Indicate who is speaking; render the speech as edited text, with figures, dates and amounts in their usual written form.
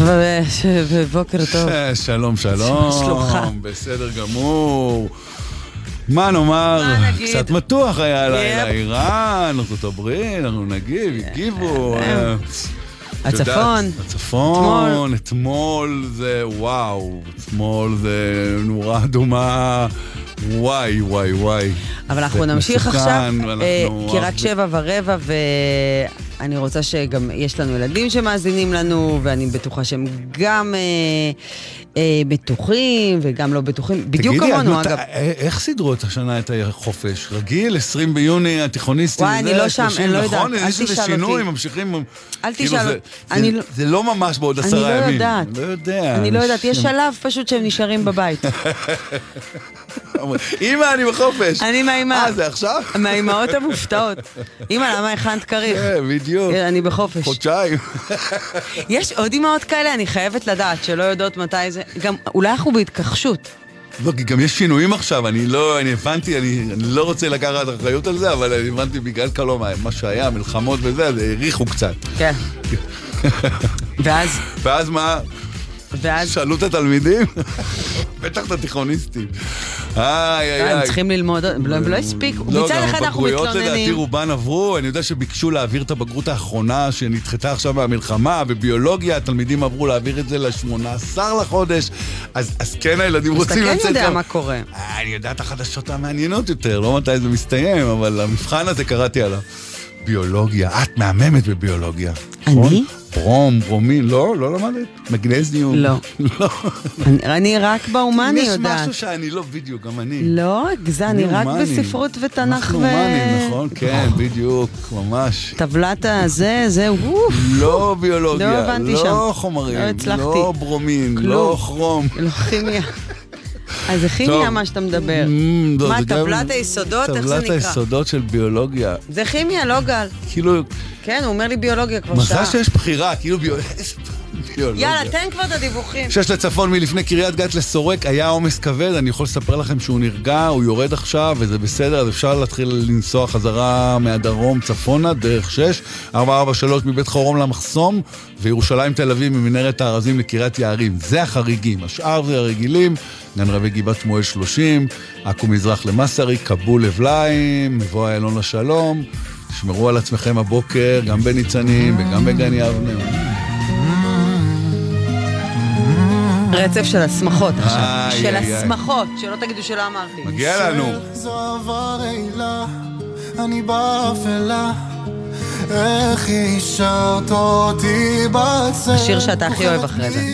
Speaker 1: בוקר טוב.
Speaker 2: שלום, שלום.
Speaker 1: שלומך.
Speaker 2: בסדר גמור. מה נאמר? קצת מתוח היה לילה, איראן, ארצות הברית, אנחנו הגיבו. הצפון, אתמול זה וואו, אתמול זה נורה אדומה, וואי.
Speaker 1: אבל אנחנו נמשיך עכשיו, כי רק 7:15, ואני רוצה שגם יש לנו ילדים שמאזינים לנו, ואני בטוחה שהם גם בטוחים וגם לא בטוחים, בדיוק כמונו אגב.
Speaker 2: איך סידרו את השנה את החופש? רגיל, 20 ביוני, התיכוניסטים,
Speaker 1: וואי, אני לא שם, אני לא יודעת, אל
Speaker 2: יש איזה
Speaker 1: תשאל
Speaker 2: שינוי,
Speaker 1: אותי.
Speaker 2: ממשיכים,
Speaker 1: אל תשאל אותי.
Speaker 2: זה לא ממש בעוד 10 ימים.
Speaker 1: אני לא יודעת, יש שלב פשוט שהם נשארים בבית.
Speaker 2: אמא, אני בחופש.
Speaker 1: אני מהאימא.
Speaker 2: זה עכשיו?
Speaker 1: מהאימהות המופתעות. אמא, למה הכנת כריך?
Speaker 2: כן, בדיוק.
Speaker 1: אני בחופש.
Speaker 2: חודשיים.
Speaker 1: יש עוד אימהות כאלה, אני חייבת לדעת, שלא יודעות מתי זה. גם, אולי אנחנו בהתכחשות.
Speaker 2: לא, כי גם יש שינויים עכשיו, אני הבנתי, אני לא רוצה לקחת אחריות על זה, אבל אני הבנתי בגלל כלום, מה שהיה, מלחמות וזה, זה הריחו קצת.
Speaker 1: כן. ואז?
Speaker 2: ואז מה? שאלו את התלמידים? בטח את התיכוניסטים.
Speaker 1: הם צריכים ללמוד, לא הספיקו. מצד אחד אנחנו מתלוננים.
Speaker 2: בגרויות לדעתי רובן עברו, אני יודע שביקשו להעביר את הבגרות האחרונה שנדחתה עכשיו מהמלחמה, וביולוגיה, התלמידים עברו להעביר את זה ל-18 לחודש, אז כן הילדים רוצים לצאת.
Speaker 1: אז אתה כן יודע מה קורה.
Speaker 2: אני יודע את החדשות המעניינות יותר, לא מתי זה מסתיים, אבל המבחן הזה קראתי עליו. ביולוגיה, את מהממת בביולוגיה.
Speaker 1: אני?
Speaker 2: ברומין, לא למדת? מגנזיום?
Speaker 1: לא. אני רק באומני יודעת.
Speaker 2: יש משהו שאני לא, בדיוק, גם אני.
Speaker 1: לא, זה אני רק בספרות ותנ"ך
Speaker 2: אנחנו אומנים, נכון? כן, בדיוק, ממש.
Speaker 1: טבלת הזה,
Speaker 2: לא ביולוגיה,
Speaker 1: לא הבנתי שם.
Speaker 2: לא חומרים, לא ברומין, לא כרום.
Speaker 1: לא כימיה. אז זה כימיה מה שאתה מדבר. מה, טבלת היסודות? איך זה נקרא?
Speaker 2: טבלת היסודות של ביולוגיה.
Speaker 1: זה כימיה, לא גל.
Speaker 2: כאילו...
Speaker 1: כן, הוא אומר לי ביולוגיה כבר שעה.
Speaker 2: מזל שיש בחירה, כאילו ביולוגיה.
Speaker 1: יאללה, תן כבר את הדיווחים.
Speaker 2: 6 לצפון מלפני קריית גת לסורק, היה עומס כבד, אני יכול לספר לכם שהוא נרגע, הוא יורד עכשיו, וזה בסדר, אז אפשר להתחיל לנסוע חזרה מהדרום צפונה, דרך 6, 443 מבית חורום למחסום, וירושלים תל אביב ממנהרת הארזים לקריית יערים. זה החריגים, השאר זה הרגילים, גן רבי גבעת שמואל 30, עכו מזרח למסרי, קבול לבליים, מבוא איילון לשלום, תשמרו על עצמכם הבוקר, גם בניצנים וגם בגן יבנה.
Speaker 1: רצף של הסמכות עכשיו. של הסמכות, שלא תגידו שלא אמרתי.
Speaker 2: מגיע לנו.
Speaker 3: אני באפלה, איך אישרת אותי בצל.
Speaker 1: השיר שאתה הכי אוהב אחרי זה.